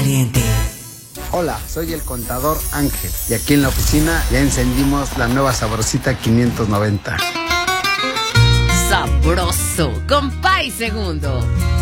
caliente. Hola, soy el contador Ángel y aquí en la oficina ya encendimos la nueva Sabrosita 590. Sabroso, con Pay Segundo.